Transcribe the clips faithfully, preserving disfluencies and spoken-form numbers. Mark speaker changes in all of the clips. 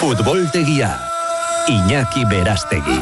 Speaker 1: Futboltegia, Iñaki Berastegi.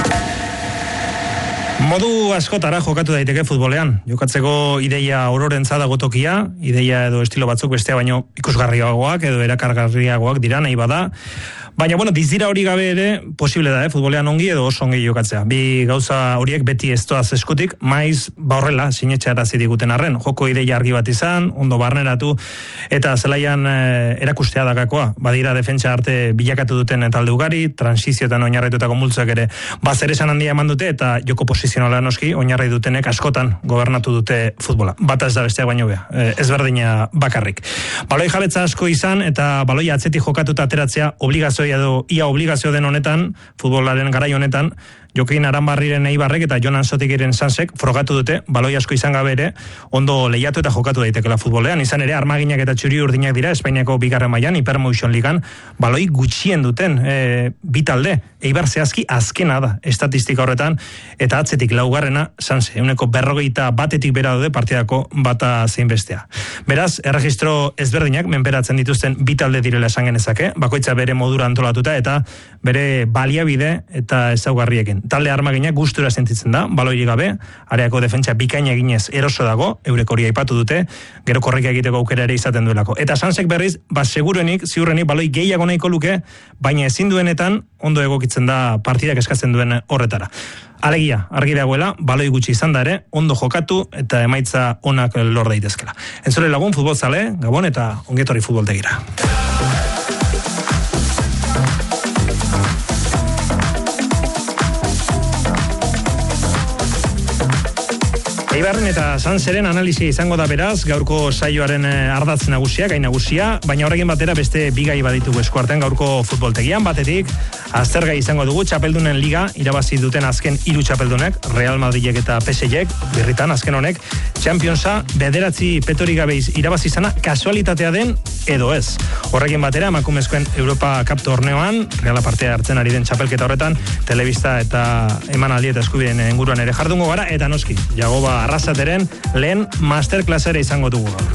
Speaker 2: Modu askotara jokatu daiteke futbolean. Jokatzeko ideia ororentzat dago tokia, ideia edo estilo batzuk bestea baino ikusgarriagoak edo erakargarriagoak dira nahi bada. Baina, bueno, dizdira hori gabe ere, posible da, eh, futbolean ongi edo oso ongi jokatzea. Bi gauza horiek beti ez doaz eskutik, maiz, ba horrela, sinetxeara zidiguten arren. Joko ideia argi bat izan, ondo barneratu, eta zelaian eh, erakustea dakakoa. Badira defentsa arte bilakatu duten talde ugari, transizioetan oinarritutako multzak ere, bazer esan handia eman dute, eta joko posizionala noski, oinarri dutenek askotan gobernatu dute futbola. Bata ez da besteak baino bea, eh, ezberdina bakarrik. Baloi jabetza asko izan, eta baloi atzetik jokatuta ateratzea obligazio edo ia obligazio den honetan, futbolaren garai honetan, Jokin Aranbarriren Eibarrek eta Jonan Sotikiren Sansek frogatu dute, baloi asko izan gabe ere, ondo lehiatu eta jokatu daitekela futbolean. Izan ere, armaginak eta txuri urdinak dira, Espainiako bigarren mailan, Hypermotion Ligan, baloi gutxien duten e, bi talde. Eibar zehazki azkena da, estatistika horretan, eta atzetik laugarrena, Sanse, euneko berrogeita batetik bera daude partidako bata zein bestea. Beraz, erregistro ezberdinak, menperatzen dituzten bi talde direla esan genezake, bakoitza bere modura antolatuta, eta bere baliabide eta ezaugarriekin. Talde armaginak gustura sentitzen da, baloirik gabe, areako defentsa bikaina eginez eroso dago, eurek hori aipatu dute, gero korrika egiteko aukera ere izaten duelako. Eta Sansek berriz, ba segurenik, ziurrenik, baloi gehiago nahiko luke, baina ezin duenetan, ondo egokitzen da partidak eskatzen duen horretara. Alegia, argi dagoela, baloi gutxi izan da ere, ondo jokatu eta emaitza onak lor daitezkela. Entzule lagun, futbolzale, Gabon eta ongetorri futboltegira. Eibarren eta Sanseren analisia izango da beraz, gaurko saioaren ardatz nagusia, gai nagusia, baina horrekin batera beste bigai baditugu eskuartean gaurko futboltegian, batetik, aztergai izango dugu, txapeldunen liga, irabazi duten azken hiru txapeldunek, Real Madridek eta P S Gek, birritan azken honek, Championsa bederatzi petorik gabeiz irabazi izana, kasualitatea den edo ez. Horrekin batera, emakumezkoen Europa Cup torneoan, Reala partea hartzen ari den txapelketa horretan, telebista eta emanaldi eta eskubideen inguruan ere jardungo gara, eta noski, Jagoba Arrasateren lehen masterclassera izango dugu gaur.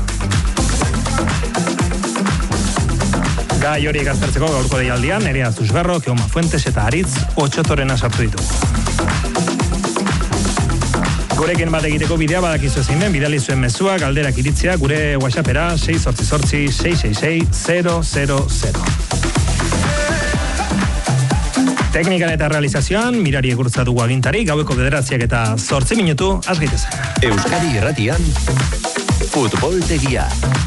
Speaker 2: Gai horiek aztertzeko gaurko deialdian, Nerea Zuzgarro, Keoma Fuentes eta Aritz Otxotorena sartu ditugu. Gurekin bat egiteko bidea badakizu ezin den, bidali zuen mezua, galderak iritzea, gure WhatsAppera sei zortzi zortzi sei sei sei zero zero zero. Teknikan eta realizazioan, Mirari Egurtza dugu agintari, gaueko bederatziak eta zortzi minutu, azgaitezen.
Speaker 1: Euskadi Irratian, Futboltegia.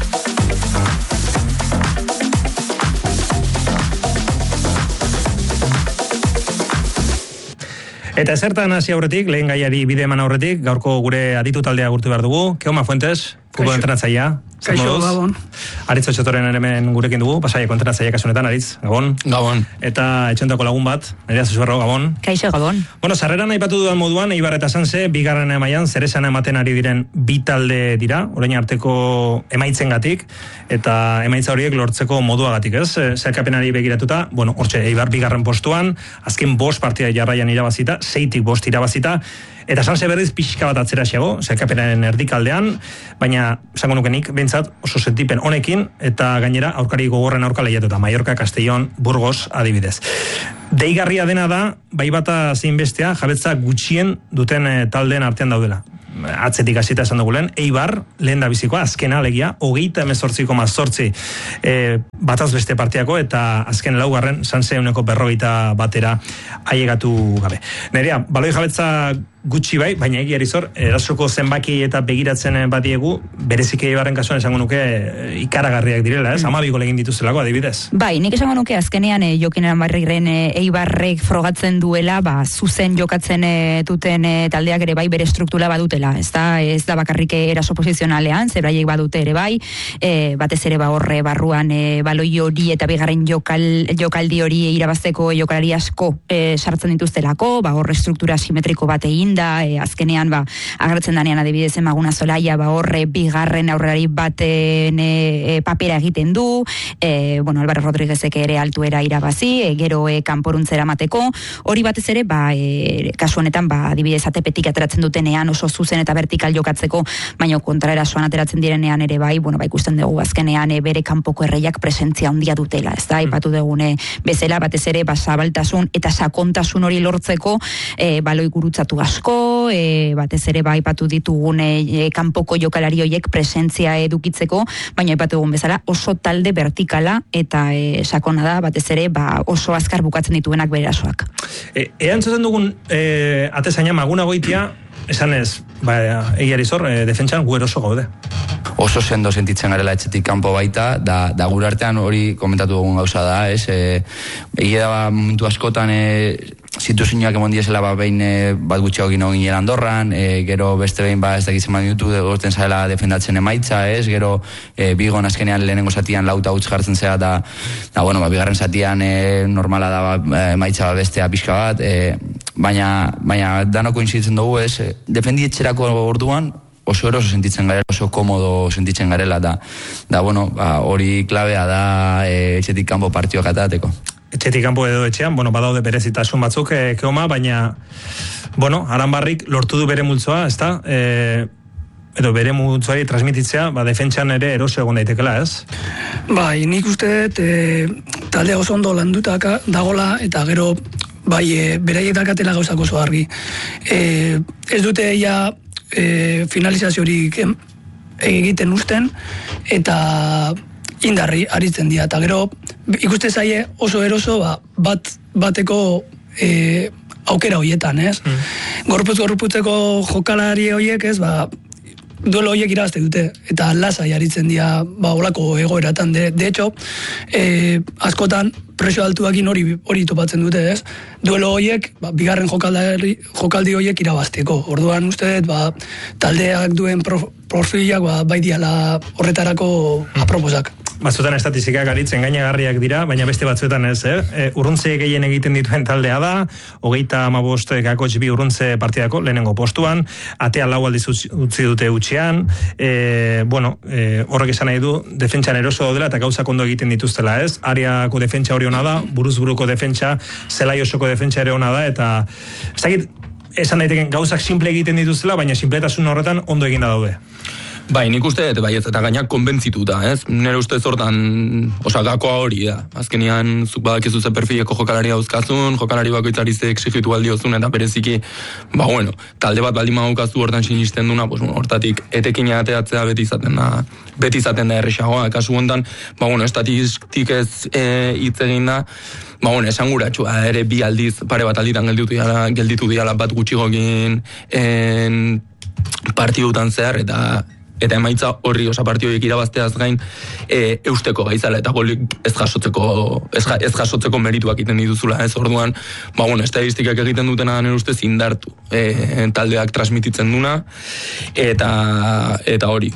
Speaker 2: Eta zertan hasi aurretik, lehen gaiari bide eman aurretik, gaurko gure aditu taldea gurtu behar dugu. Keoma Fuentes, futbol entrenatzailea.
Speaker 3: Kaixo, Gabon.
Speaker 2: Aritz Otxotoren hemen gurekin dugu, Pasaiako entrenatzailea kasunetan, Aritz, Gabon.
Speaker 4: Gabon.
Speaker 2: Eta etxentako lagun bat, Nerea Zuzgarro, Gabon.
Speaker 3: Kaixo, Gabon.
Speaker 2: Bueno, sarreran aipatu dudan moduan, Eibar eta Sanse, bigarren mailan zer esan ematen ari diren bi talde dira, orain arteko emaitzengatik, eta emaitza horiek lortzeko moduagatik, ez? Zerkapenari begiratuta, bueno, hortxe, Eibar bigarren postuan, azken bost partida jarraian irabazita, seitik bost irabazita, eta Sanse berriz pixka bat atzera xago, zerkapenaren erdikaldean, baina, esango nukenik, bentsat oso sentipen honekin, eta gainera aurkari gogorren aurka lehiatuta, Mallorca, Castellón, Burgos adibidez. Deigarria dena da, bai bata zein bestea, jabetza gutxien duten e, taldeen artean daudela. Atzetik hasita esan dugu lehen, Eibar, lehen da bizikoa, azkena alegia, hogeita emezortzi koma zortzi e, bataz beste partiako, eta azken laugarren, Sanse euneko berrogeita batera ailegatu gabe. Nerea, baloi jabetza gutxi bai, baina egiari zor, erasoko zenbaki eta begiratzen badiegu, bereziki Eibarren kasuan esango nuke ikaragarriak direla, ez? Amabiko legin dituzelako, adibidez.
Speaker 3: Bai, nik esango nuke azkenean e, Jokin Aranbarriren e, Eibarrek frogatzen duela, ba, zuzen jokatzen e, duten e, taldeak ere bai bere struktura badutela, ez da, ez da bakarrik eraso posizionalean, zebraiek badute ere bai, e, batez ere ba horre barruan e, baloi hori eta bigarren jokal, jokaldi hori irabazteko jokalari asko e, sartzen dituztelako, ba horre struktura simetriko bat egin eginda, e, azkenean ba, agertzen danean adibidez Maguna Zolaia ba, horre bigarren aurrelari baten e, e, papera egiten du, e, bueno, Álvaro Rodríguezek ere altuera irabazi, e, gero e, kanporuntzera mateko, hori batez ere, ba, e, kasu honetan, ba, adibidez atepetik ateratzen dutenean oso zuzen eta vertikal jokatzeko, baina kontraerasoan ateratzen direnean ere bai, bueno, ba, ikusten dugu azkenean e, bere kanpoko erreiak presentzia handia dutela, ez da, aipatu dugune bezala, batez ere, ba, zabaltasun eta sakontasun hori lortzeko, e, baloi gurutzatu asko, e, batez ere, ba, aipatu ditugune e, kanpoko jokalari horiek presentzia edukitzeko, baina aipatu dugun bezala, oso talde vertikala eta e, sakona da, batez ere, ba, oso azkar bukatzen dituenak bere erasoak.
Speaker 2: E, ean zuzen dugun e, atezaina Maguna Goitia, esan ez, ba, egiari zor, e, defentsan gu eroso gaude.
Speaker 4: Oso sendo sentitzen garela etxetik kanpo baita, da, da gure artean hori komentatu dugun gauza da, ez? E, egia da momentu askotan e, situazioak emon diesela ba, behin e, bat gutxiago gino ginela Andorran, e, gero beste behin ba ez dakitzen bat minutu gorten zaela defendatzen emaitza, ez? Gero e, bigon azkenean lehenengo zatian lauta utz jartzen zera, da, da bueno, ba, bigarren zatian e, normala da ba, emaitza ba, bestea pixka bat, e, baina, baina danoko inzitzen dugu, ez? E, defendietxerako orduan, oso eroso sentitzen garela, oso komodo sentitzen garela, da, da bueno, ba, hori klabea da e, etxetik kanpo partioak atateko.
Speaker 2: Etxetik kanpo edo etxean, bueno, badaude berezitasun batzuk, e, keoma, baina, bueno, Aranbarrik lortu du bere multzoa, ez da, e, edo bere multzoari transmititzea, ba, defentsan ere eroso egon daitekela, ez?
Speaker 5: Bai, nik uste dut, e, talde oso ondo landutaka dagola, eta gero, bai, e, beraiek dakatela gauzak oso argi. E, ez dute ja, E, finalizaziorik egiten usten eta indarri aritzen dira, eta gero ikuste zaie oso eroso ba, bat bateko e, aukera horietan, ez? Mm. Gorputz gorputzeko jokalari horiek, ez, ba, duelo horiek irabazte dute, eta lasai aritzen dira ba, olako egoeratan. De, de hecho, e, askotan presio altuakin hori hori topatzen dute, ez? Duelo horiek, ba, bigarren jokaldi, jokaldi horiek irabazteko. Orduan uste dut, ba, taldeak duen prof, profilak ba, bai diala horretarako aproposak.
Speaker 2: Batzuetan estatistikak aritzen gainagarriak dira, baina beste batzuetan ez, eh? E, urruntze gehien egiten dituen taldea da, hogeita hamabost kakotx bi urruntze partidako, lehenengo postuan, atea lau aldiz utzi dute utxean, e, bueno, e, horrek esan nahi du, defentsan eroso dela eta gauzak ondo egiten dituztela, ez? Ariako defentsa hori ona da, buruz buruko defentsa, zelai osoko defentsa ere ona da, eta ez dakit, esan daiteken gauzak simple egiten dituztela, baina simpletasun horretan ondo eginda daude.
Speaker 6: Bai, nik uste, eta bai, eta gainak konbentzituta, ez? Nire uste zortan, osagakoa hori da. Azkenian, zuk badakizu ze perfileko jokalari dauzkazun, jokalari bakoitzari ze exigitu aldiozun, eta bereziki, ba, bueno, talde bat baldin magukazu hortan sinisten duna, pues, bueno, hortatik, etekin ateatzea beti izaten da, beti izaten da errexagoa, kasu hontan, ba, bueno, estatistik ez e, hitz egin da, ba, bueno, esan guratxua, ere bi aldiz, pare bat alditan gelditu diala, gelditu diala bat gutxigokin en partidutan zehar, eta eta emaitza horri osa partioiek irabazteaz gain e, eusteko gaizala eta golik ez jasotzeko ez, ja, ez jasotzeko merituak egiten dituzula, ez? Orduan, ba bueno, estadistikak egiten dutena nire ustez indartu e, taldeak transmititzen duna eta eta hori.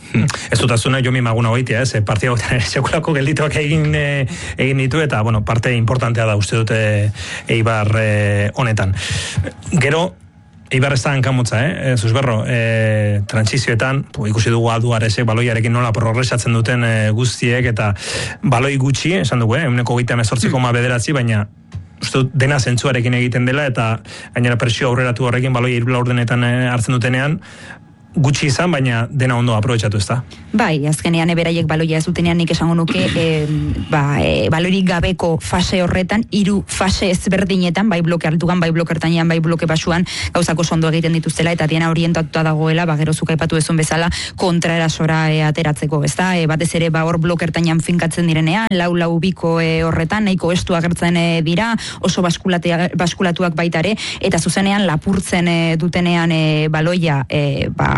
Speaker 2: Ez dut azuna Jomi Maguna Goitia, ez, partia gotan sekulako geldituak egin, e, egin ditu, eta, bueno, parte importantea da uste dute Eibar e, honetan. Gero, Eibar ez da hankamotza, eh? Zuzberro, e, transizioetan, ikusi dugu Aduaresek baloiarekin nola progresatzen duten e, guztiek, eta baloi gutxi, esan dugu, eh? Euneko gehieta mezortzi koma bederatzi, baina uste dut dena zentzuarekin egiten dela, eta gainera presio aurreratu horrekin baloi irula ordenetan e, hartzen dutenean, gutxi izan, baina dena ondo aprobetxatu ez da.
Speaker 3: Bai, azkenean eberaiek baloia ez dutenean nik esango nuke e, ba, e, balorik gabeko fase horretan, hiru fase ezberdinetan, bai bloke altugan, bai bloke ertainean, bai bloke basuan, gauzako ondo egiten dituztela, eta diena orientatuta dagoela, ba, gero zuk aipatu ezun bezala, kontraerasora e, ateratzeko, ez da? E, batez ere, ba, hor bloke ertainean finkatzen direnean, lau lau biko e, horretan, nahiko estu agertzen e, dira, oso baskulatuak baitare, eta zuzenean lapurtzen e, dutenean e, baloia, e, ba,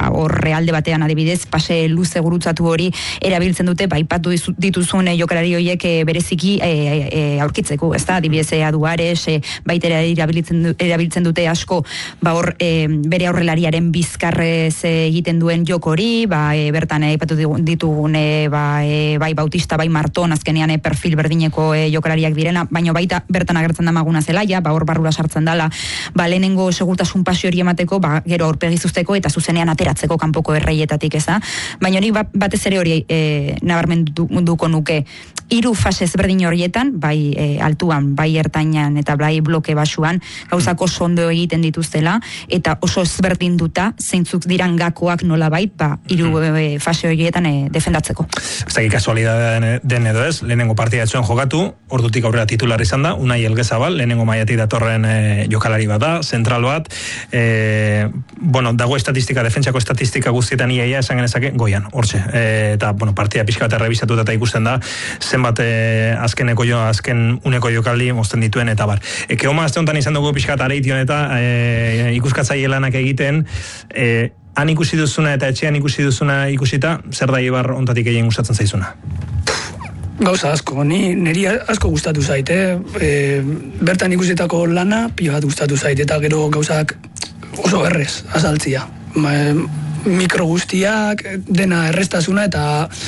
Speaker 3: ba, hor realde batean adibidez, pase luze gurutzatu hori erabiltzen dute, ba, ipatu dituzun e, jokalari horiek e, bereziki e, e, aurkitzeko, ez da, adibidez, e, Aduares, e, baitera erabiltzen, du, erabiltzen dute asko, ba, hor, e, bere aurrelariaren bizkarrez egiten duen joko hori, ba, e, bertan e, ipatu ditugun, e, ba, e, bai Bautista, bai Marton, azkenean e, perfil berdineko e, jokalariak direna, baina baita bertan agertzen da Maguna Zelaia, ba, hor barrura sartzen dala, ba, lehenengo segurtasun pasio hori emateko, ba, gero aurpegizuzteko eta zuzenean ateratzeko kanpoko erreietatik, ez da? Baina hori batez ere hori e, nabarmenduko nuke, hiru fase ezberdin horietan, bai e, altuan, bai ertainan eta bai bloke basuan, gauzako ondo egiten dituztela, eta oso ezberdin duta, zeintzuk diran gakoak nolabait, ba, hiru e, fase horietan e, defendatzeko.
Speaker 2: Ez dakik kasualidadea den edo ez, lehenengo partida etzuen jokatu, ordutik aurrera titular izan da, Unai Elgezabal, lehenengo maiatik datorren e, jokalari bat da, zentral bat, e, bueno, dago estatistika, defentsako estatistika guztietan iaia esan genezake, goian, hortxe, e, eta, bueno, partida pixka bat errebisatuta eta ikusten da, zenbat e, azkeneko jo, azken uneko jokaldi mozten dituen, eta bar. Eke homa azte honetan izan dugu pixka bat areition eta e, ikuskatzaile lanak egiten, e, han ikusi duzuna eta etxean ikusi duzuna ikusita, zer da Eibar ontatik egin gustatzen zaizuna?
Speaker 5: Gauza asko, ni niri asko gustatu zait, eh? E, bertan ikusitako lana pilo bat gustatu zait, eta gero gauzak oso errez, azaltzia. Ma, mikro guztiak, dena errestasuna, eta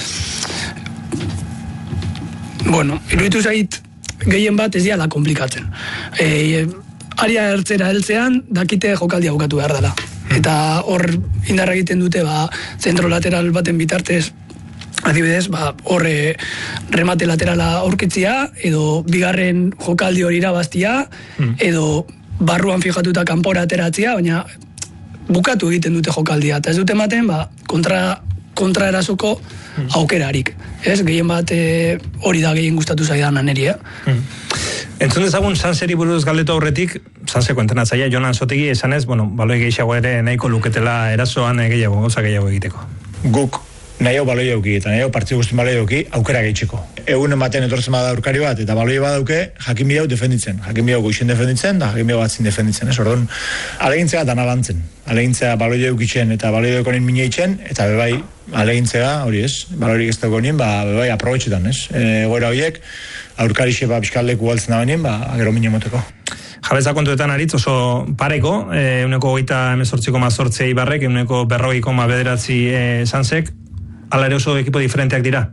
Speaker 5: bueno, iruditu zait gehien bat ez diala komplikatzen. E, aria ertzera heltzean, dakite jokaldia bukatu behar dela. Eta hor indarra egiten dute, ba, zentro lateral baten bitartez, adibidez, ba, horre remate laterala aurkitzia, edo bigarren jokaldi hori irabaztia, mm. edo barruan fijatuta kanpora ateratzia, baina bukatu egiten dute jokaldia. Eta ez dute ematen, ba, kontra, kontra erasoko mm. aukerarik. Ez, gehien bat e, hori da gehien gustatu zaidan aneri, eh? Mm.
Speaker 2: Entzun dezagun Sanseri buruz galdetu aurretik, Sanseko entrenatzaia Jonan Sotegi esanez, bueno, baloi gehiago ere nahiko luketela erasoan gehiago, gauza gehiago egiteko.
Speaker 7: Guk nahi hau baloi auki, eta nahi hau partidu guztin baloi auki, aukera gehitzeko. Egun ematen etortzen bada aurkari bat, eta baloi badauke, jakin bihau defenditzen. Jakin bihau goixen defenditzen, da jakin bihau batzin defenditzen. Ez orduan, alegintzea dana lantzen. Alegintzea baloi aukitzen eta baloi aukonin mineitzen, eta bebai, alegintzea, hori ez, balorik ez daukonien, ba, bebai, aprobetxetan, ez. E, goera horiek, aurkarixe ba, bizkaldeku galtzen da benien, ba, gero mine moteko.
Speaker 2: Jabeza kontuetan aritz oso pareko, e, uneko goita emezortziko mazortzei barrek, uneko berrogeiko ma bederatzi e, Sansek, ala ere oso ekipo diferenteak dira?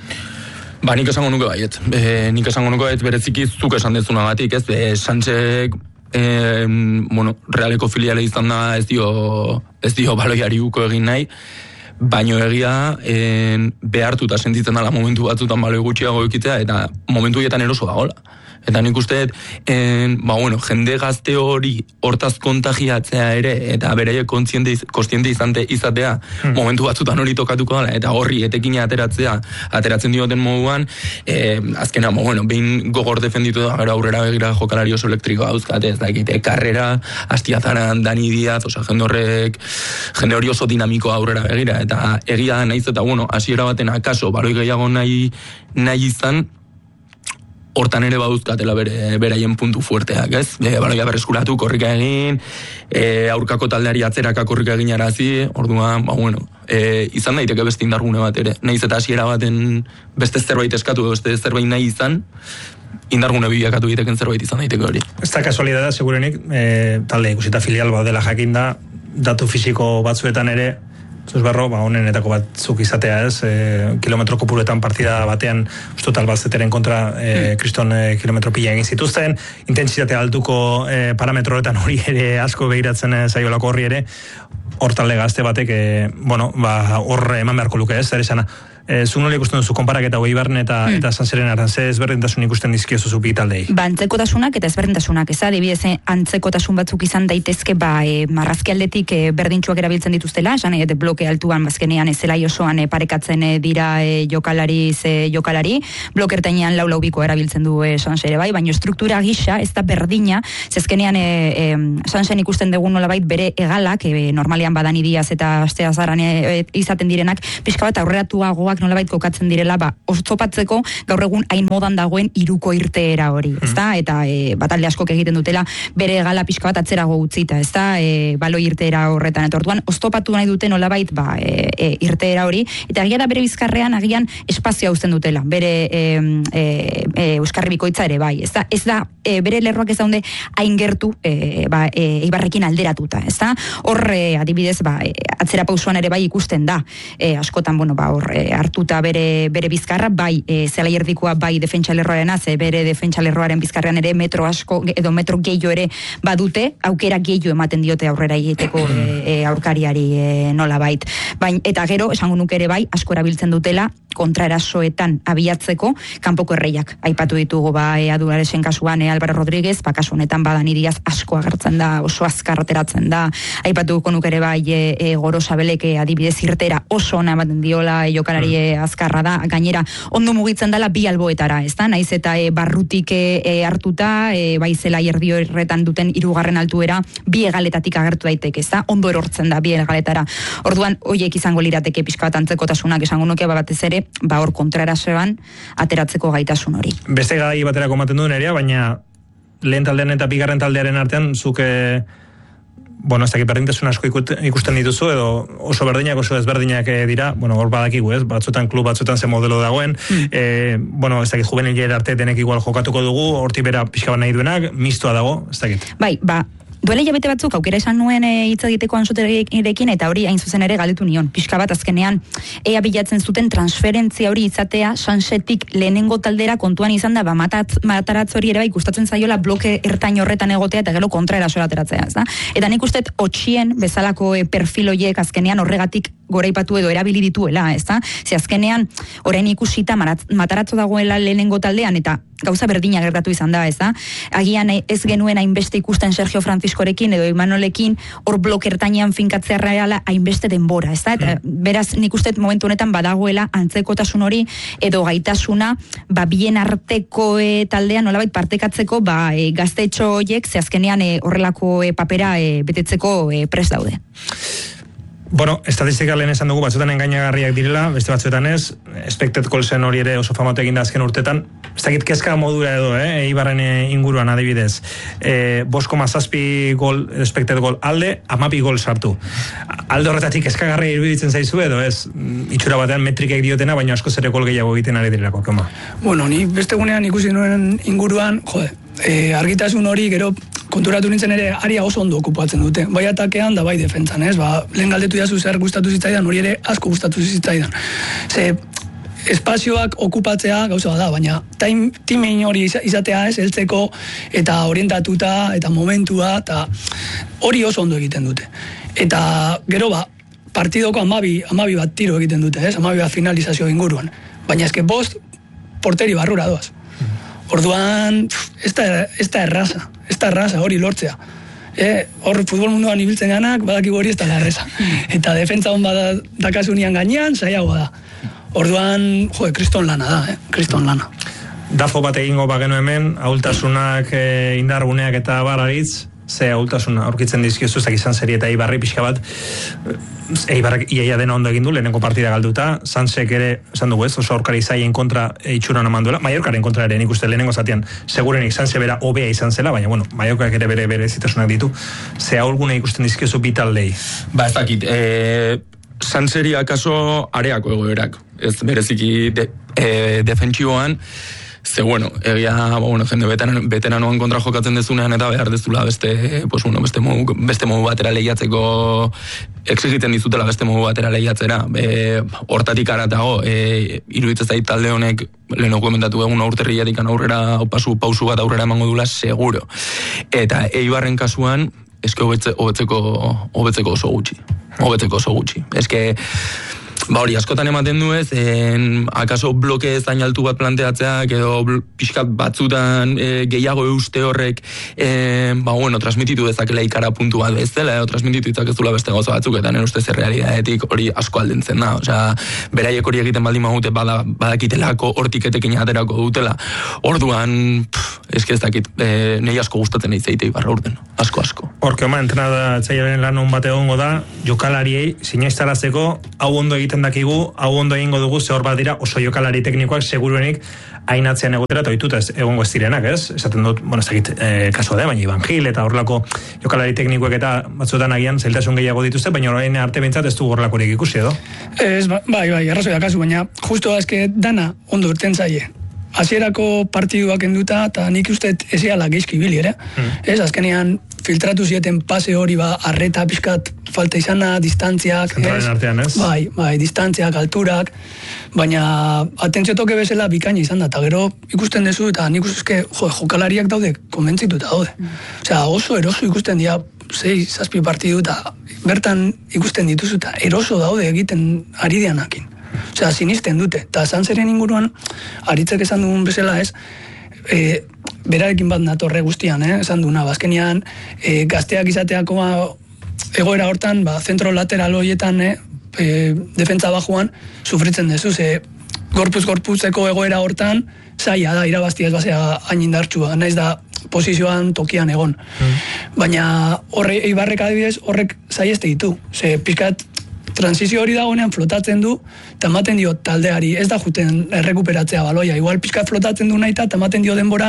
Speaker 6: Ba, nik esango nuke baiet. E, nik esango nuke baiet bereziki zuk esan dezunagatik, ez? E, Sansek, e, bueno, realeko filiale izan da ez dio, ez dio baloiari uko egin nahi, baino egia en, behartuta sentitzen dela momentu batzutan baloi gutxiago ekitea, eta momentu hietan eroso dagoela. Eta nik uste, en, ba bueno, jende gazte hori hortaz kontagiatzea ere, eta beraiek kontziente izante izatea, hmm. momentu batzutan hori tokatuko dela, eta horri etekina ateratzea, ateratzen dioten moduan, e, azkena, ba, bueno, behin gogor defenditu da, gero aurrera begira jokalari oso elektrikoa dauzkate, ez da, egite, karrera, Astiazaran, Dani Diaz, oza, jende horrek, jende hori oso dinamiko aurrera begira, eta egia naiz, eta, bueno, hasiera baten akaso, baloi gehiago nahi, nahi izan, hortan ere baduzkatela bere, beraien puntu fuerteak, ez? E, baloia berreskuratu, korrika egin, e, aurkako taldeari atzeraka korrika egin arazi, orduan, ba, bueno, e, izan daiteke beste indargune bat ere. Nahiz eta hasiera baten beste zerbait eskatu, beste zerbait nahi izan, indargune biakatu egiteken zerbait izan daiteke hori.
Speaker 2: Ez da kasualidada, segurenik, e, talde ikusita filial bat dela jakinda, datu fisiko batzuetan ere, Zuzberro, ba, honenetako batzuk izatea ez, e, kilometro kopuruetan partida batean ustut Albazeteren kontra e, kriston e, kilometro pila egin zituzten, intentsitate altuko e, parametro horretan hori ere asko behiratzen e, zaiolako horri ere, hor talde gazte batek, e, bueno, ba, hor eman beharko luke ez, zer esana. E, zu nola ikusten duzu konparaketa Eibarren eta, hmm. eta Sanseren aran, ze ezberdintasun ikusten dizkiozu zu bi taldei?
Speaker 3: Ba, antzekotasunak eta ezberdintasunak, ez adibidez, antzekotasun batzuk izan daitezke, ba, e, marrazki aldetik e, berdintxuak erabiltzen dituztela, esan e, bloke altuan bazkenean e, zelai osoan e, parekatzen e, dira e, jokalari ze jokalari, blokertainean lau laubiko erabiltzen du e, Sansere bai, baina struktura gisa ez da berdina, zezkenean e, e, Sansen ikusten dugun nolabait bere egalak, e, normalean Badani Diaz eta Asteazaran e, e, izaten direnak, pixka bat aurreratuagoa taldeagoak nolabait kokatzen direla, ba, oztopatzeko gaur egun hain modan dagoen hiruko irteera hori, ezta? Eta e, ba, talde askok egiten dutela bere gala pixka bat atzerago utzita, ezta? E, baloi irteera horretan, eta orduan oztopatu nahi dute nolabait ba, e, e, irteera hori, eta agia da bere bizkarrean agian espazioa uzten dutela, bere e, e, e, euskarri bikoitza ere bai, ezta? Ez da, e, bere lerroak ez daunde hain gertu e, ba, e, Eibarrekin alderatuta, ezta? Hor, e, adibidez, ba, e, atzera pausuan ere bai ikusten da, e, askotan, bueno, ba, hor, e, hartuta bere, bere bizkarra, bai, e, zelai erdikoa, bai, defentsa lerroarena, ze bere defentsa lerroaren bizkarrean ere metro asko, edo metro gehiago ere badute, aukera gehiago ematen diote aurrera egiteko e, e, aurkariari e, nola bait. Bain, eta gero, esango nuke ere bai, asko erabiltzen dutela, kontraerasoetan abiatzeko, kanpoko erreiak. Aipatu ditugu, ba, e, Aduraresen kasuan, e, Álvaro Rodríguez, ba, kasu honetan Badani Diaz asko agertzen da, oso azkar ateratzen da. Aipatuko nuke ere bai, e, e, Gorosabelek e, adibidez irtera oso ona ematen diola, e, jokalari e, azkarra da, gainera ondo mugitzen dela bi alboetara, ez da? Naiz eta e, barrutik e, hartuta, e, bai zela erdi horretan duten hirugarren altuera, bi egaletatik agertu daiteke, ez da? Ondo erortzen da bi egaletara. Orduan, hoiek izango lirateke pixka bat antzekotasunak esango nuke, ba, batez ere, ba hor kontrarasoan ateratzeko gaitasun hori.
Speaker 2: Beste gai batera komaten duen ere, baina lehen taldean eta bigarren taldearen artean, zuke bueno, ez dakit berdintasun asko ikusten dituzu, edo oso berdinak, oso ezberdinak dira, bueno, hor badakigu, ez, batzutan klub, batzutan ze modelo dagoen, mm. e, bueno, ez dakit juvenilera arte denek igual jokatuko dugu, horti bera pixka bat nahi duenak, mistoa dago, ez dakit.
Speaker 3: Bai, ba, duele jabete batzuk, aukera esan nuen hitz egiteko antzuterekin, eta hori hain zuzen ere galdetu nion. Pixka bat azkenean, ea bilatzen zuten transferentzia hori izatea, Sansetik lehenengo taldera kontuan izan da, ba, matat, mataratz hori ere bai, gustatzen zaiola bloke ertain horretan egotea, eta gero kontra erasora ateratzea, ez da? Eta nik ustet, otxien bezalako e, perfil horiek azkenean horregatik goraipatu edo erabili dituela, ez da? Ze azkenean, orain ikusita mataratzo dagoela lehenengo taldean, eta gauza berdina gertatu izan da, ez da? Agian ez genuen hainbeste ikusten Sergio Franciscorekin edo Imanolekin hor blok ertainean finkatzea reala hainbeste denbora, ez da? Eta beraz, nik uste momentu honetan badagoela antzekotasun hori edo gaitasuna, ba, bien arteko e, taldean nolabait partekatzeko, ba, e, gaztetxo horiek, ze azkenean e, horrelako e, papera e, betetzeko e, prest daude.
Speaker 2: Bueno, estatistika lehen esan dugu batzuetan engainagarriak direla, beste batzuetan ez, expected goalsen hori ere oso famatu egin da azken urtetan, ez dakit kezka modura edo, eh, Eibarren inguruan adibidez, e, bost koma zazpi gol, expected goal alde, amabi gol sartu. Alde horretatik kezkagarria iruditzen zaizu edo, ez, itxura batean metrikek diotena, baina asko zere gol gehiago egiten ari direlako, koma.
Speaker 5: Bueno, ni beste gunean ikusi nuen inguruan, jode, e, argitasun hori gero konturatu nintzen ere aria oso ondo okupatzen dute. Bai atakean da bai defentsan, ez? Ba, lehen galdetu jazu zer gustatu zitzaidan, hori ere asko gustatu zitzaidan. Ze espazioak okupatzea gauza da, baina timein hori izatea ez, heltzeko eta orientatuta eta momentua, eta hori oso ondo egiten dute. Eta gero ba, partidoko amabi, amabi bat tiro egiten dute, ez? Amabi bat finalizazio inguruan. Baina eske bost porteri barrura doaz. Orduan, ez da, ez da erraza, ez da erraza hori lortzea. E, hor futbol munduan ibiltzen ganak, badakigu hori ez da erraza. Eta defentsa hon bada dakasunian gainean, saiagoa da. Orduan, jo, kriston lana da, eh? Kriston lana.
Speaker 2: Dafo bat egingo bagenu hemen, ahultasunak, e, indarguneak eta bararitz, ze ahultasuna aurkitzen dizkiozu, zak izan serie eta Eibarri pixka bat, Eibarrak iaia dena ondo egin du, lehenengo partida galduta, Sansek ere, esan dugu ez, oso aurkari zaien kontra itxuran eman duela, Mallorcaren kontra ere nik uste lehenengo zatean, segurenik Sanse bera hobea izan zela, baina bueno, Mallorcak ere bere bere zitasunak ditu, ze ahulgune ikusten dizkiozu bitaldei.
Speaker 6: Ba ez dakit, e, Sanseri akaso areako egoerak, ez bereziki de, e, defentsiboan, ze bueno, egia, bueno, jende veteran, veteranoan kontra jokatzen dezunean eta behar dezula beste, pues bueno, beste modu, beste modu batera lehiatzeko exigiten dizutela beste modu batera lehiatzera. E, hortatik aratago, e, iruditzen zait talde honek lehen komentatu egun aurterriatik aurrera pausu, pausu bat aurrera emango dula seguro. Eta Eibarren kasuan eske hobetzeko hobetzeko oso gutxi. Hobetzeko oso gutxi. Eske ba hori, askotan ematen du ez, en, akaso bloke zain altu bat planteatzeak, edo pixkat batzutan e, gehiago euste horrek, e, ba bueno, transmititu dezakela ikara puntu bat bezala, edo transmititu ditzakezula beste gauza batzuk, eta nire ustez errealidadetik hori asko aldentzen da. Osea, beraiek hori egiten baldin magute bada, badakitelako hortik etekin aterako dutela. Orduan, pff, eske ez dakit, e, nahi asko gustatzen eizeite Ibarra urten, asko asko.
Speaker 2: Horke oma, entrenatzailearen lan hon bat egongo da, jokalariei, sinoiztarazeko, hau ondo egiten dakigu, hau ondo egingo dugu, ze hor bat dira, oso jokalari teknikoak seguruenik hainatzean egotera, eta oituta ez egongo ez direnak, ez? Esaten dut, bueno, ez dakit e, kasua da, baina Iban Gil eta horrelako jokalari teknikoek eta batzuetan agian zailtasun gehiago dituzte, baina orain arte bintzat ez du horrelakorik ikusi edo?
Speaker 5: Ez, bai, bai, arrazoia kasu, baina justo eske dana ondo urten zaie. Hasierako partiduak enduta, eta nik uste eziala geizki ibili, ere? Mm. Ez, azkenean filtratu zieten pase hori, ba, arreta pixkat falta izana, distantziak,
Speaker 2: zentralen artean, ez?
Speaker 5: Bai, bai, distantziak, alturak, baina atentzio toke bezala bikaina izan da, eta gero ikusten dezu, eta nik uste, jo, jokalariak daude, konbentzituta daude. Mm. Osea, oso eroso ikusten dira, sei, zazpi partidu, eta bertan ikusten dituzu, eta eroso daude egiten ari dianakin. Osea, sinisten dute. Eta Sanzeren inguruan, aritzek esan dugun bezala ez, e, berarekin bat natorre guztian, eh? Esan duna, bazkenian, e, gazteak izateako egoera hortan, ba, zentro lateral horietan, eh? e, defentsa bajuan, sufritzen dezu, ze gorpuz-gorpuzeko egoera hortan, zaila da, irabaztia ez basea hain indartsua, naiz da posizioan tokian egon. Mm. Baina horre, Eibarrek adibidez, horrek zaileste ditu. Ze, pizkat, transizio hori dagoenean flotatzen du, eta ematen dio taldeari, ez da juten errekuperatzea baloia, igual pizkat flotatzen du nahi eta ematen dio denbora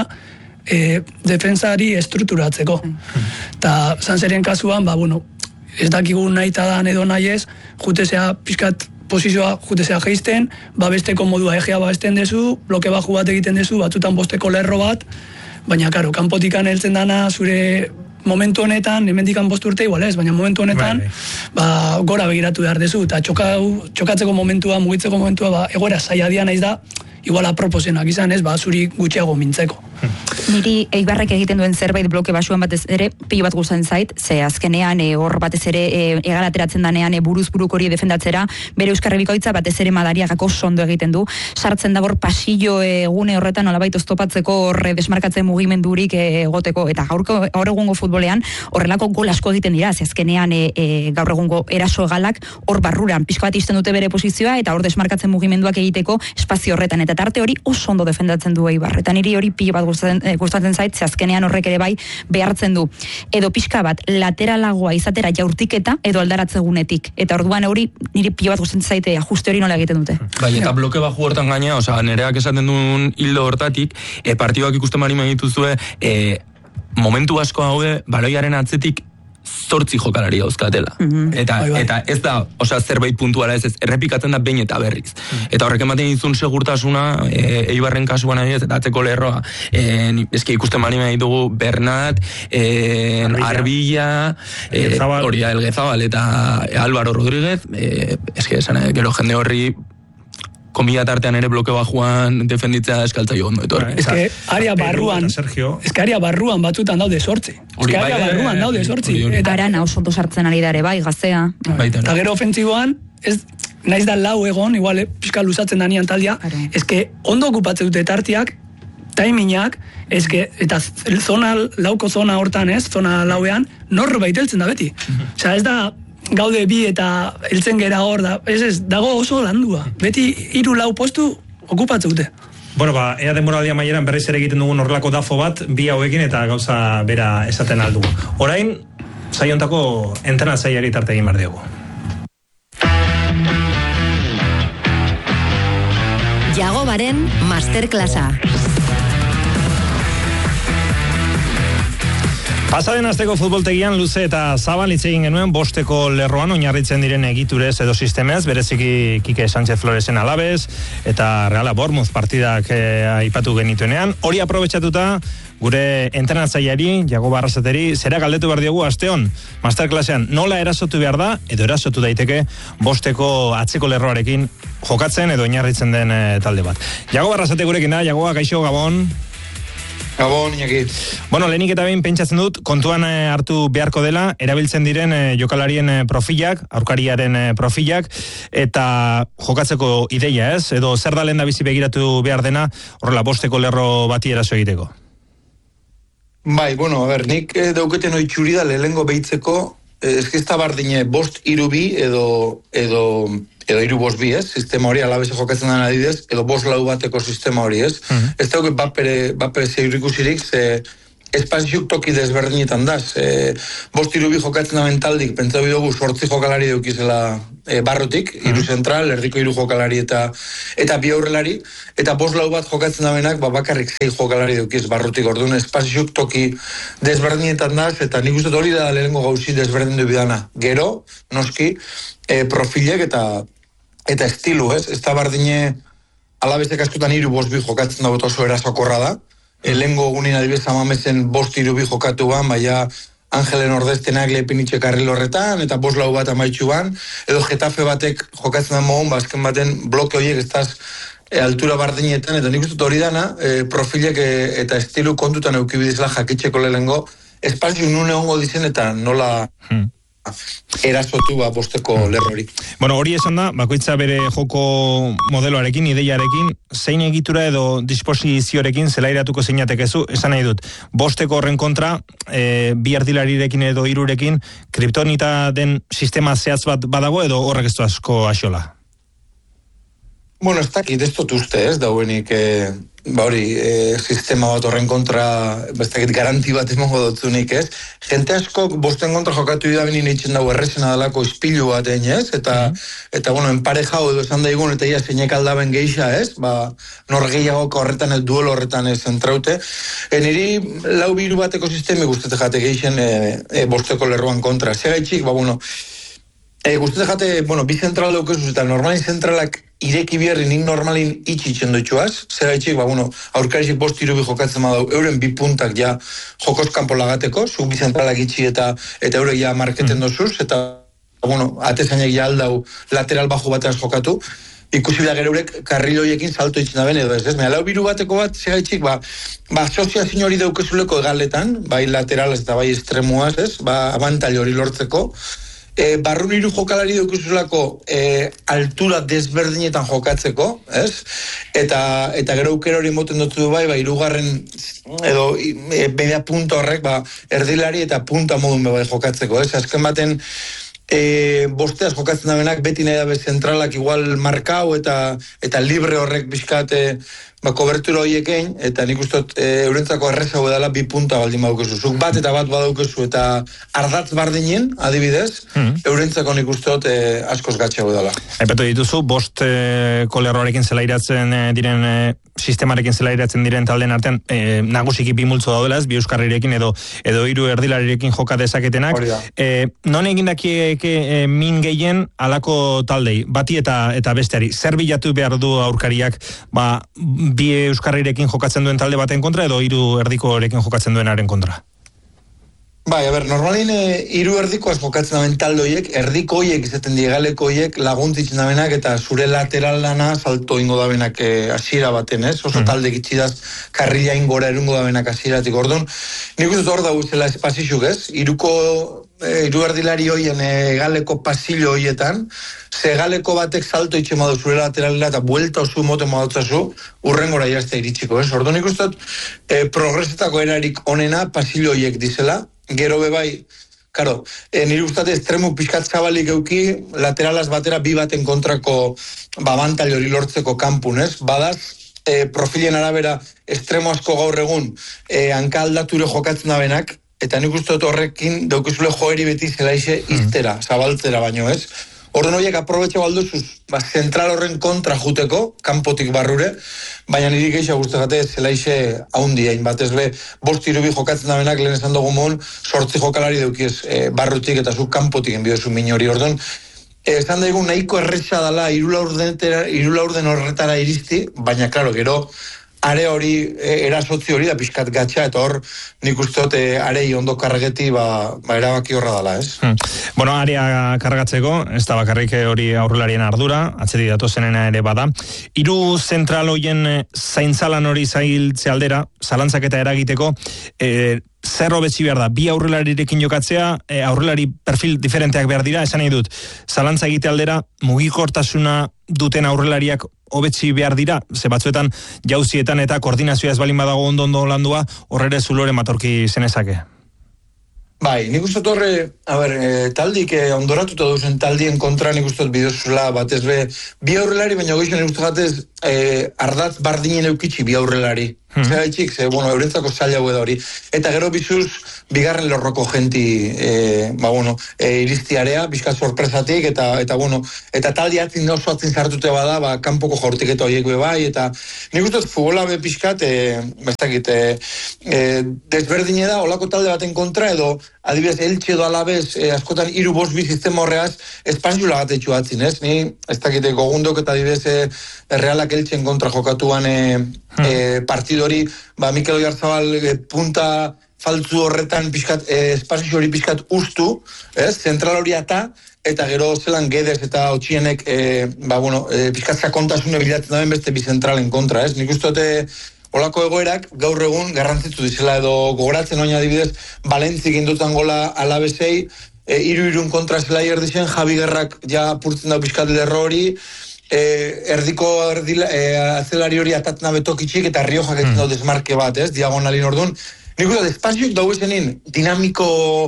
Speaker 5: e, defensari estrukturatzeko. Eta mm. Sanzeren kasuan, ba, bueno, ez dakigu nahi eta dan edo nahi ez, jutezea pizkat posizioa jutezea geizten, babesteko modua egea babesten dezu, bloke baju bat egiten dezu, batzutan bosteko lerro bat, baina, karo, kanpotikan heltzen dana zure momentu honetan, hemendikan bost urte igual ez, baina momentu honetan, bai, bai. Ba, gora begiratu behar dezu, eta txokau, txokatzeko momentua, mugitzeko momentua, ba, egoera zaila dia naiz da, igual aproposenak izan ez, ba, zuri gutxiago mintzeko.
Speaker 3: Niri Eibarrek egiten duen zerbait bloke basuan batez ere, pilo bat gustatzen zait, ze azkenean e, hor batez ere e, egalateratzen danean e, buruz buruk hori defendatzera, bere Euskarri Bikoitza batez ere Madariagako ondo egiten du, sartzen da hor pasillo egune horretan nolabait oztopatzeko horre desmarkatzen mugimendurik egoteko, eta gaurko gaur egungo futbolean horrelako gol asko egiten dira, ze azkenean e, e, gaur egungo eraso egalak hor barruran pixka bat izten dute bere posizioa, eta hor desmarkatzen mugimenduak egiteko espazio horretan, eta tarte hori oso ondo defendatzen du Eibar, eta niri hori pilo bat gustatzen, gustatzen zait, ze azkenean horrek ere bai behartzen du. Edo pixka bat lateralagoa izatera jaurtiketa edo aldaratzegunetik. Eta orduan hori niri pilo bat gustatzen zaite ajuste hori nola egiten dute.
Speaker 6: Bai, eta bloke baju hortan gaina, osea, nereak esaten duen hildo hortatik, e, partiduak ikusten bari megituzue, e, momentu asko haude, baloiaren atzetik zortzi jokalari dauzkatela. Mm-hmm. Eta, bai, bai. Eta ez da, osea, zerbait puntuala ez, ez errepikatzen da behin eta berriz. Mm. Eta horrek ematen dizun segurtasuna, e, Eibarren kasuan adibidez, eta atzeko lerroa, e, eske ikusten bari nahi dugu Bernat, e, Arbilla, e, hori Elgezabal eta Álvaro Rodríguez, e, eske esan, gero jende horri komila tartean ere bloke bajuan defenditzea eskaltzaio ondo etorri.
Speaker 5: Ez que aria barruan, ez que aria barruan batzutan daude sortzi. Ez que aria barruan daude sortzi.
Speaker 3: Eta arana oso ondo sartzen ari dare, bai, gaztea.
Speaker 5: Eta gero ofentsiboan, ez naiz da lau egon, igual pixka luzatzen danian taldia, ez que ondo okupatze dute tartiak, taiminak, ez que, eta zona, lauko zona hortan ez, zona lauean, norbait heltzen da beti. Osea, ez da, gaude bi eta heltzen gera hor da, ez ez, dago oso landua. Beti hiru lau postu okupatze dute.
Speaker 2: Bueno, ba, ea denboraldia maieran berriz ere egiten dugun horrelako dafo bat, bi hauekin eta gauza bera esaten aldu. Orain, saiontako entrenatzaileari tarte egin behar diogu.
Speaker 8: Jagobaren masterclassa.
Speaker 2: Pasaden asteko futboltegian luze eta zabal hitz egin genuen bosteko lerroan oinarritzen diren egiturez edo sistemez, bereziki Kike Sánchez Floresen Alabez eta Reala Bournemouth partidak eh, aipatu genituenean. Hori aprobetxatuta gure entrenatzaileari, Jagoba Arrasateri, zera galdetu behar diogu asteon, masterclassean nola erasotu behar da, edo erasotu daiteke bosteko atzeko lerroarekin jokatzen edo oinarritzen den eh, talde bat. Jagoba Arrasate gurekin da, Jagoba, kaixo, Gabon.
Speaker 9: Gabon, Iñaki.
Speaker 2: Bueno, lehenik eta behin pentsatzen dut, kontuan eh, hartu beharko dela, erabiltzen diren eh, jokalarien eh, profilak, aurkariaren eh, profilak, eta jokatzeko ideia ez, edo zer da lehen da bizi begiratu behar dena, horrela bosteko lerro bati eraso egiteko.
Speaker 9: Bai, bueno, a ber, nik eh, dauketen oitxuri da lehengo behitzeko, eh, ez da bardine bost irubi edo, edo edo hiru bost bi, ez? Sistema hori Alabese jokatzen den adidez, edo bost lau bateko sistema hori, ez? Uh-huh. Ez dauke bapere, bapere zeirikusirik, ze espaziuk toki desberdinetan daz. E, bost hiru bi jokatzen da mentaldik, pentsa bidugu sortzi jokalari daukizela e, barrotik, hiru uh-huh. zentral, erdiko hiru jokalari eta eta bi aurrelari, eta bost lau bat jokatzen da benak, ba, bakarrik zei jokalari daukiz barrotik, orduan espaziuk toki desberdinetan daz, eta nik uste hori da lehenengo gauzi desberdin du bidana. Gero, noski, e, profilek eta eta estilu, ez? Ez da bardine Alabesek askotan hiru bost bi jokatzen da oso erasokorra da. Elengo gunin adibidez amamezen bost hiru bi jokatu ban, baina Angelen Ordeztenak lepinitxe karril horretan, eta bost lau bat amaitxu ban, edo Getafe batek jokatzen da mogon, bazken baten bloke horiek ez daz e, altura bardinetan, eta nik uste hori dana, e, profilek e, eta estilu kontutan eukibidizela jakitxeko lehengo, espazio nune ongo dizen eta nola... Hmm. erasotu ba bosteko lerrori.
Speaker 2: Bueno, hori esan da, bakoitza bere joko modeloarekin, ideiarekin, zein egitura edo disposizioarekin zelairatuko zeinatekezu, esan nahi dut, bosteko horren kontra, e, bi ardilarirekin edo hirurekin, kriptonita den sistema zehatz bat badago edo horrek ez du asko axola?
Speaker 9: Bueno, ez dakit, ez dut uste, ez, dauenik, e, ba hori, e, sistema bat horren kontra, ez dakit, garanti bat emongo dutzunik, ez. Jente asko bosten kontra jokatu da binin eitzen dago errezena dalako ispilu bat egin, ez, eta, mm-hmm. eta, bueno, enparejau edo esan daigun, eta ia zeinek aldaben geixa, ez, ba, nor gehiagoko horretan, el duelo horretan ez entraute. E, niri lau biru bateko sistemi guztete jate geixen e, e, bosteko lerroan kontra. Segaitxik, ba, bueno, e, guztete jate, bueno, bi zentral daukezuz, eta normalin zentralak ireki biherri nik normalin itxitzen doitxuaz, zer gaitxik, ba, bueno, aurkarisik bost irubi jokatzen badau, euren bi puntak ja jokos kanpo lagateko, zuk bi zentralak itxi eta eta eurek ja marketen mm. dozuz, eta, bueno, atezainek ja aldau lateral bajo bateaz jokatu, ikusi bila gero eurek karriloiekin salto itxen da ben edo ez, ez? Mea, lau biru bateko bat, zer gaitxik, ba, ba, soziazin hori daukezuleko egaletan, bai lateralaz eta bai estremuaz, ez? Ba, abantail hori lortzeko, E, barrun hiru jokalari daukizulako e, altura desberdinetan jokatzeko, ez? Eta, eta gero aukera hori moten dut du bai, ba, irugarren edo e, bedia punta horrek, ba, erdilari eta punta modun bai jokatzeko, ez? Azken baten, e, bosteaz jokatzen da benak, beti nahi dabe zentralak igual markau eta eta libre horrek bizkate ba, kobertura horiekein, eta nik ustot e, eurentzako errezago edala bi punta baldin badaukezu. Zuk bat eta bat badaukezu eta ardatz bardinen, adibidez, mm. eurentzako nik ustot e, askoz gatxago edala.
Speaker 2: Aipatu dituzu, bost e, kolerroarekin zelairatzen e, diren, e, sistemarekin zelairatzen diren talden artean, e, nagusiki bi multzo daudela ez, bi euskarrirekin edo edo hiru erdilarirekin joka dezaketenak. E, non egin dakieke e, min gehien alako taldei, bati eta eta besteari. Zer bilatu behar du aurkariak, ba, bi euskarrirekin jokatzen duen talde baten kontra edo hiru erdikorekin jokatzen duenaren kontra?
Speaker 9: Bai, a ber, normalin e, hiru erdikoaz jokatzen daben talde horiek, erdiko horiek izaten digaleko horiek laguntzitzen dabenak eta zure lateral lana salto ingo dabenak e, hasiera baten, ez? Oso mm. talde gitxidaz karrila ingora erungo dabenak hasieratik. Orduan, nik uste hor dago zela espazizuk, ez? Hiruko e, hiru erdilari horien e, galeko pasillo horietan, ze galeko batek salto itxe madu zure lateralera eta buelta oso moten madotzazu, urrengora jazte iritsiko, ez? Orduan, nik uste e, progresetako erarik onena pasillo horiek dizela. Gero bebai, karo, e, nire ustate estremu pixkat zabalik euki, lateralaz batera bi baten kontrako babantal hori lortzeko kampun, ez? Badaz, e, profilen arabera estremo asko gaur egun e, hanka aldature jokatzen da benak, eta nik uste horrekin daukizule joeri beti zelaixe iztera, zabaltzera baino, ez? Orduan horiek aprobetxe balduzuz, ba, zentral horren kontra juteko, kanpotik barrure, baina niri geixa guztegate zelaixe haundi hain bat ez be, bost irubi jokatzen da benak, lehen esan dugu mon, sortzi jokalari deukiez e, barrutik eta zu kanpotik enbiozu min hori. Orduan, e, esan daigun nahiko erresa dela irulaurden horretara iristi, baina, klaro, gero, are hori, e, erasotzi hori da pixkat gatxa, eta hor nik usteot e, arei ondo karregeti ba, ba erabaki horra dela, ez?
Speaker 2: Hmm. Bueno, area kargatzeko, ez da bakarrik hori aurrelarien ardura, atzedi datozenena ere bada. Hiru zentral hoien zaintzalan hori zailtze aldera, zalantzak eta eragiteko, e, zer hobetzi behar da, bi aurrelarirekin jokatzea, e, aurrelari perfil diferenteak behar dira, esan nahi dut, zalantza egite aldera, mugikortasuna duten aurrelariak hobetzi behar dira, ze batzuetan jauzietan eta koordinazioa ez balin badago ondo ondo landua, horrere zulore matorki zenezake.
Speaker 9: Bai, nik uste horre, a ber, e, taldik e, ondoratuta duzen taldien kontra nik uste bidozula, batez be, bi aurrelari, baina goizien nik uste gatez e, ardatz bardinen eukitxi bi aurrelari. Hmm. Zer haitxik, ze, bueno, eurentzako zaila hau da hori. Eta gero bizuz, bigarren lorroko jenti, e, ba, bueno, e, iristiarea, bizkat sorpresatik, eta, eta, bueno, eta taldi atzin oso atzin zartute bada, ba, kanpoko jaurtik eta horiek be bai, eta nik uste futbola be pixkat, e, bestakit, e, e, desberdine da, olako talde baten kontra, edo, adibidez, Elche edo Alabez, e, askotan hiru bost bi sistema horreaz, espazioa gatetxu atzin, ez? Ni, ez dakite, gogundok eta adibidez, e, Realak Elchen kontra jokatuan e, hmm. e, partidori, ba, Mikel Oyarzabal e, punta faltzu horretan pixkat, e, espazio hori pixkat ustu, ez? Zentral hori ata, eta gero zelan Gedez eta Otxienek, e, ba, bueno, e, pixkat sakontasune bilatzen daben beste bizentralen kontra, ez? Nik ustote, olako egoerak gaur egun garrantzitsu dizela edo gogoratzen oina adibidez Valentzik indotan gola Alabezei, e, iru irun kontra zelai erdixen, Javi Gerrak ja purtzen dau pixkat lerro hori, e, erdiko erdila, e, atzelari hori atatna betokitxik eta Riojak etzen dau desmarke bat, ez, diagonalin orduan. Nik uste, espazioik dago ezenin dinamiko,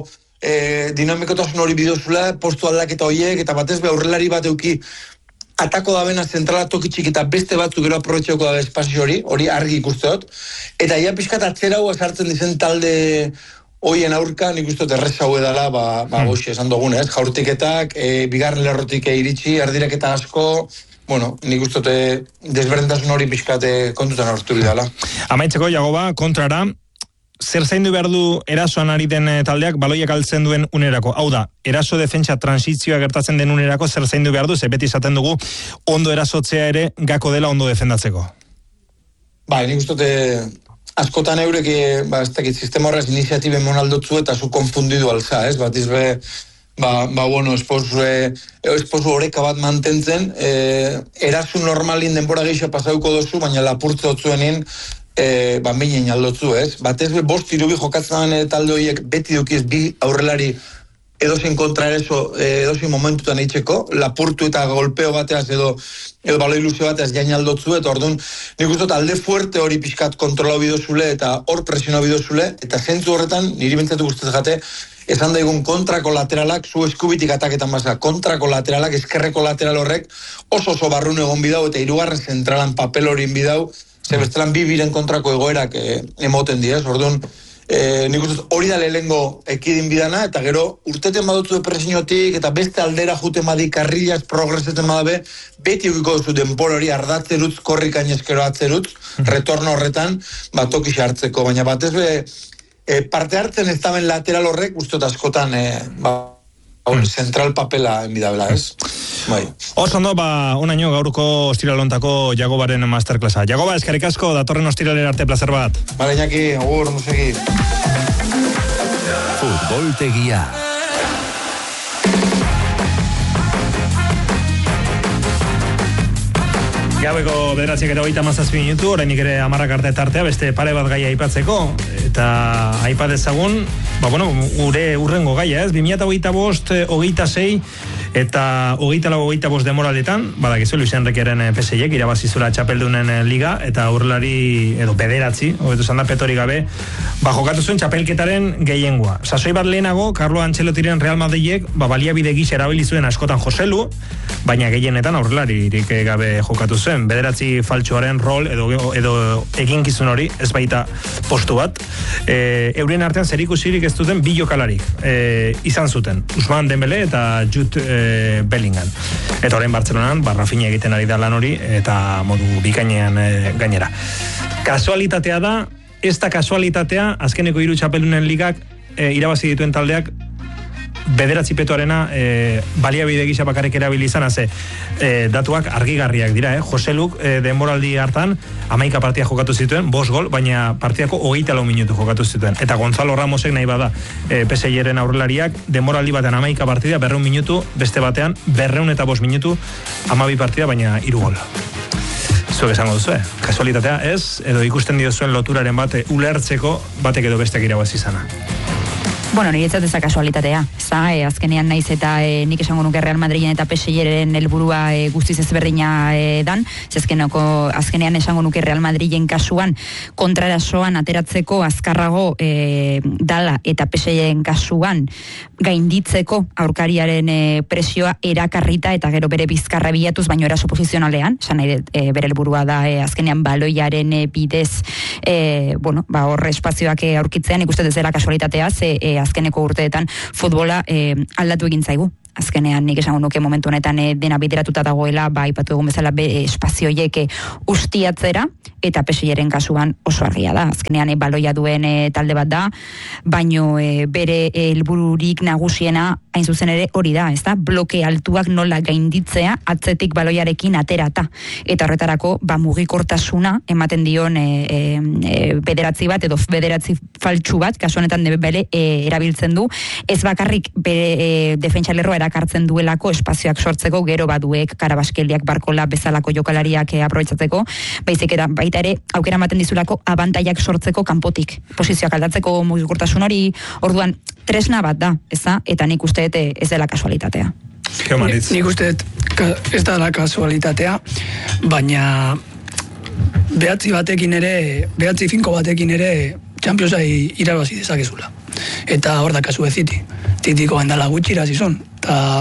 Speaker 9: e, dinamikotasun hori bidozula, postu aldaketa horiek, eta batez be aurrelari bat euki atako da bena zentrala tokitxik eta beste batzuk gero aprobetxeko da espazio hori, hori argi ikusteot, eta ia pixkat atzera hua sartzen dizen talde hoien aurka, nik uste errez hau edala, ba, ba hmm. goxi esan dugun, ez? Jaurtiketak, e, bigarren lerrotik iritsi, erdireketa asko, bueno, nik uste desberdintasun hori pixkat kontutan hartu bidala.
Speaker 2: Amaitzeko, Jagoba, kontrara, zer zaindu behar du erasoan ari den taldeak baloiak altzen duen unerako? Hau da, eraso defentsa transizioa gertatzen den unerako zer zaindu behar du, ze beti izaten dugu ondo erasotzea ere gako dela ondo defendatzeko.
Speaker 9: Ba, nik uste askotan eurek, ba, ez dakit, sistema horrez iniziatibe monaldotzu eta zu konfundidu alza, ez? Bat izbe, ba, ba, bueno, esposu, e, esposu horeka bat mantentzen, e, erasu normalin denbora gehiago pasauko dozu, baina lapurtze otzuenin, e, ba, minen aldotzu, ez? Batez be, bost irubi jokatzen e, talde horiek beti dukiz bi aurrelari edozein kontra ereso, edozein momentutan eitzeko, lapurtu eta golpeo bateaz edo, edo balo ilusio bateaz jain aldotzu, eta orduan, nik uste alde fuerte hori pixkat kontrolau bidozule eta hor presionau bidozule, eta zentzu horretan, niri bentzatu guztez jate, esan daigun kontrako lateralak, zu eskubitik ataketan basa, kontrako lateralak, eskerreko lateral horrek, oso oso barrun egon bidau, eta hirugarren zentralan papel horin bidau, ze bestelan bi biren kontrako egoerak eh, emoten diez, orduan, E, nik uste hori da lehengo ekidin bidana, eta gero urteten badutzu depresiotik, eta beste aldera juten badi karrilaz progreseten badabe, beti ukiko duzu denpor hori ardatzerutz, korrikan eskero atzerutz, retorno horretan, bat tokiz hartzeko, baina batez be, e, parte hartzen ez daben lateral horrek, uste askotan, e, ba, zentral papela enbidabela, ez? Bai.
Speaker 2: Oso ondo, ba, unaino gaurko ostiralontako Jagobaren masterclassa. Jagoba, eskerrik asko, datorren ostiralera arte plazer bat.
Speaker 9: Bale, Iñaki, agur, musegi.
Speaker 1: Futboltegia.
Speaker 2: Gabeko bederatziak eta hogeita mazazpi minutu, orainik ere amarrak arte tartea, beste pare bat gaia aipatzeko, eta aipa dezagun, ba, bueno, gure urrengo gaia, ez? bi mila hogeita bost, hogeita sei, eta hogeita lau hogeita bost demoraletan, badakizu Luis Enriqueren P S J-ek irabazizula txapeldunen liga, eta aurrelari, edo bederatzi, hobetu zan da petori gabe, ba, jokatu zuen txapelketaren gehiengoa. Sasoi bat lehenago, Carlo Ancelottiren Real Madridek, ba, baliabide gisa erabili zuen askotan Joselu, baina gehienetan aurrelaririk gabe jokatu zuen. Bederatzi faltsuaren rol edo, edo eginkizun hori, ez baita postu bat. E, eurien artean zerikusirik ez duten bi jokalarik e, izan zuten. Ousmane Dembele eta Jude e, Bellingham. Eta orain Bartzelonan, ba, Rafinha egiten ari da lan hori, eta modu bikainean e, gainera. Kasualitatea da, ez da kasualitatea, azkeneko hiru txapeldunen ligak e, irabazi dituen taldeak bederatzi petoarena e, baliabide gisa bakarrik erabili izan, haze e, datuak argigarriak dira, eh? Joseluk e, denboraldi hartan hamaika partia jokatu zituen, bost gol, baina partiako hogeita lau minutu jokatu zituen. Eta Gonzalo Ramosek nahi bada e, P S J-ren aurrelariak denboraldi batean hamaika partida, berreun minutu, beste batean berreun eta bost minutu, hamabi partida, baina hiru gol. Zuek esango duzu, eh? Kasualitatea ez, edo ikusten diozuen loturaren bate ulertzeko batek edo besteak irabazi izana.
Speaker 3: Bueno, niretzat ez da kasualitatea, za, e, azkenean naiz eta e, nik esango nuke Real Madriden eta P S G-ren helburua e, guztiz ezberdina e, dan, zezkenoko azkenean esango nuke Real Madriden kasuan kontrarasoan ateratzeko azkarrago e, dala eta P S G-ren kasuan gainditzeko aurkariaren e, presioa erakarrita eta gero bere bizkarra bilatuz, baino eraso posizionalean, esan nahi dut, e, bere helburua da e, azkenean baloiaren e, bidez e, bueno, ba, horre espazioak e, aurkitzean, ikusten ez dela kasualitatea, ze e, azkeneko urteetan futbola eh, aldatu egin zaigu. Azkenean nik esango nuke momentu honetan e, dena bideratuta dagoela, ba, ipatu egun bezala be, espazioiek ustiatzera, eta P S G-ren kasuan oso argia da. Azkenean e, baloia duen e, talde bat da, baino e, bere helbururik nagusiena hain zuzen ere hori da, ez da? Bloke altuak nola gainditzea atzetik baloiarekin aterata. Eta horretarako, ba, mugikortasuna ematen dion e, e, bederatzi bat, edo bederatzi faltsu bat, kasu honetan de bere e, erabiltzen du, ez bakarrik bere e, defentsa lerroa erakartzen duelako espazioak sortzeko, gero baduek Karabaskeliak, Barkola bezalako jokalariak aprobetxatzeko, baizik eta baita ere aukera ematen dizulako abantaiak sortzeko kanpotik, posizioak aldatzeko mugikortasun hori, orduan tresna bat da, eza, eta nik uste ez dela kasualitatea.
Speaker 5: Ni, nik uste ez dela kasualitatea, baina behatzi batekin ere, behatzi finko batekin ere Championsa irabazi dezakezula. Eta hor da kasu City. Titiko handala gutxi irazizun. Eta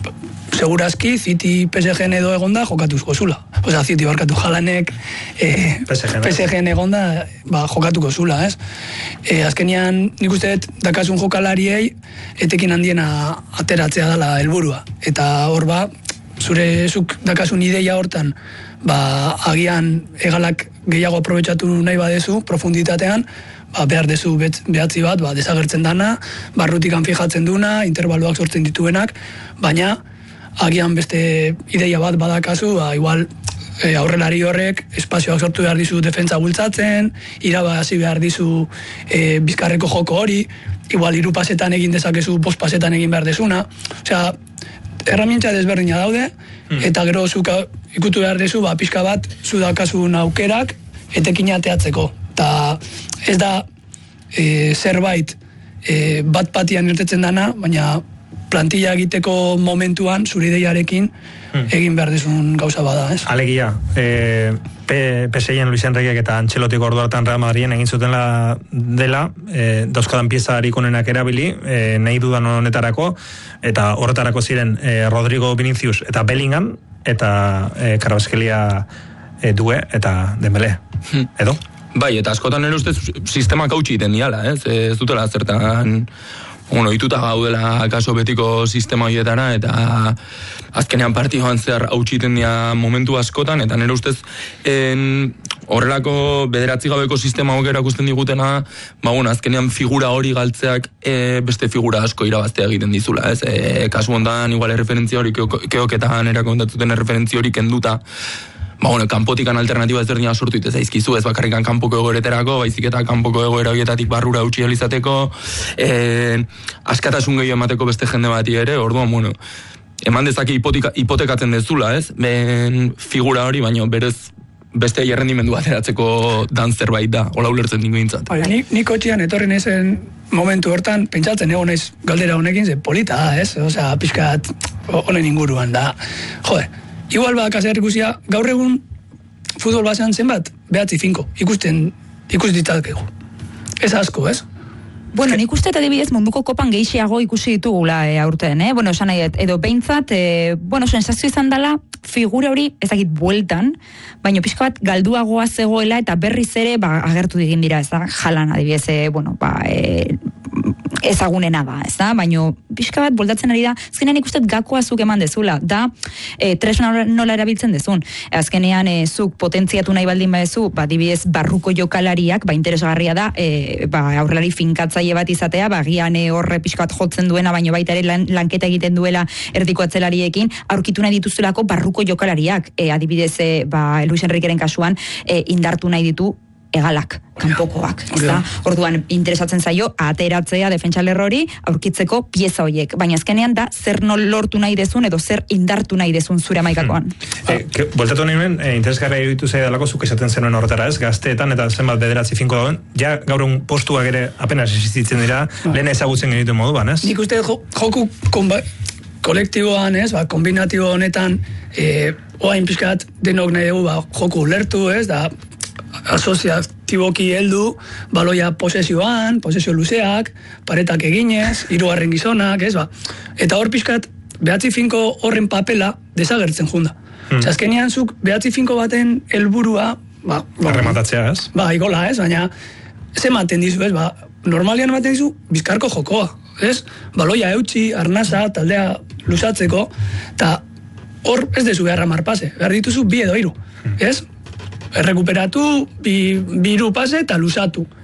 Speaker 5: segurazki City P S G edo egonda jokatuzko zula. Osa, City barkatu jalanek eh, P S G egonda ba, jokatuko zula, ez? Eh, azkenian nik uste dakasun jokalariei etekin handiena ateratzea dela helburua. Eta hor ba, zure zuk dakasun ideia hortan, ba, agian egalak gehiago aprobetxatu nahi badezu, profunditatean, ba, behar dezu behatzi bat, ba, desagertzen dana, barrutikan fijatzen duna, intervaloak sortzen dituenak, baina agian beste ideia bat badakazu, ba, igual e, aurrelari horrek espazioak sortu behar dizu defentsa bultzatzen, irabazi behar dizu e, bizkarreko joko hori, igual hiru pasetan egin dezakezu, bost pasetan egin behar dezuna, osea, erramintza desberdina daude, hmm. eta gero zuka ikutu behar dezu, ba, pixka bat, zu dakasun aukerak, etekin ateatzeko. Eta ez da e, zerbait e, bat patian irtetzen dana, baina plantilla egiteko momentuan zure ideiarekin hmm. egin behar dezun gauza bada, ez?
Speaker 2: Alegia, e, P S G-en Luis Enriquek eta Ancelotiko ordu hartan Real Madriden egin zuten la, dela, e, dauzkadan pieza harikonenak erabili, e, nahi dudan honetarako, eta horretarako ziren e, Rodrigo Vinicius eta Bellingham, eta e, Karabaskelia e, Due eta Dembele. Hmm. Edo?
Speaker 6: Bai, eta askotan ere ustez sistemak hautsi iten diala, ez? Ez dutela zertan, bueno, ituta gaudela kaso betiko sistema horietara, eta azkenean partioan zer hautsi iten dia momentu askotan, eta nire ustez en, horrelako bederatzi gabeko sistema hok erakusten digutena, ba, bueno, azkenean figura hori galtzeak e, beste figura asko irabaztea egiten dizula, ez? E, kasu ondan, igual erreferentzia hori, keoketan erakontatzuten erreferentzia hori kenduta, ba, bueno, kanpotikan alternatiba ezberdina sortu ite zaizkizu, ez bakarrikan kanpoko egoereterako, baizik eta kanpoko egoera horietatik barrura utzi alizateko, eh, askatasun gehiago emateko beste jende bati ere, orduan, bueno, eman dezake hipotika, hipotekatzen dezula, ez? Ben figura hori, baina berez beste errendimendu ateratzeko dan zerbait da, hola ulertzen dingo intzat.
Speaker 5: Bai, nik, nik otxian etorri nezen momentu hortan, pentsatzen egon naiz galdera honekin, ze polita da, ez? Osea, pixkat honen inguruan da. Jode, igual bak azer ikusia, gaur egun futbol basean zenbat, behatzi finko, ikusten, ikus ditzakegu. Ez asko, ez?
Speaker 3: Bueno, nik uste eta adibidez munduko kopan gehiago ikusi ditugula e, aurten, eh? Bueno, esan nahi, edo behintzat, e, bueno, sensazio izan dela, figura hori ezagit bueltan, baina pixka bat galduagoa zegoela eta berriz ere ba, agertu digin dira, ez da, jalan adibidez, e, bueno, ba, e, ezagunena da, ez da, baina pixka bat boldatzen ari da, azkenean ikustet gakoa zuk eman dezula, da, e, tresna nola erabiltzen dezun, azkenean e, zuk potentziatu nahi baldin badezu, ba, adibidez, barruko jokalariak, ba, interesgarria da, e, ba, aurrelari finkatzaile bat izatea, ba, gian e, horre pixka bat jotzen duena, baina baita ere lan, lanketa egiten duela erdiko atzelariekin, aurkitu nahi dituzulako barruko jokalariak, e, adibidez, e, ba, Luis Enriqueren kasuan, e, indartu nahi ditu egalak, kanpokoak, ez da? Orduan, interesatzen zaio, ateratzea defentsa lerrori, aurkitzeko pieza hoiek. Baina azkenean da, zer nol lortu nahi dezun, edo zer indartu nahi dezun zure amaikakoan.
Speaker 2: Hmm. Eh, Bueltatu nahi eh, interesgarra iruditu zaidalako, zuk esaten zenuen horretara, ez? Gazteetan eta zenbat bederatzi finko dauen, ja gaur un postuak ere apenas existitzen dira, lehen ezagutzen genitu moduan, ez?
Speaker 5: Nik uste jo, joku konba, kolektiboan, ez, ba, kombinatibo honetan, e, oain pixkat denok nahi dugu, ba, joku ulertu, ez, da, asoziatiboki heldu, baloia posesioan, posesio luzeak, paretak eginez, hirugarren gizonak, ez, ba, eta hor pixkat, behatzi finko horren papela desagertzen junda. Hmm. Azkenean zuk, behatzi finko baten helburua, ba, ba,
Speaker 2: rematatzea, ez?
Speaker 5: Ba, ikola, ez, baina, ez ematen dizu, ez, ba, normalian ematen dizu, bizkarko jokoa, ez? Baloia eutxi, arnasa, taldea luzatzeko, eta hor ez dezu behar hamar pase, behar dituzu bi edo hiru, ez? Errekuperatu, bi, bi hiru pase eta luzatu.